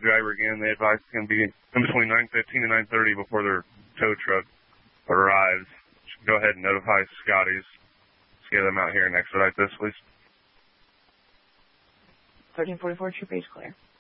driver again. They advise it's going to be in between 9:15 and 9:30 before their tow truck arrives. Go ahead and notify Scotty's. Let's get them out here and expedite this, please. 1344, True Base clear.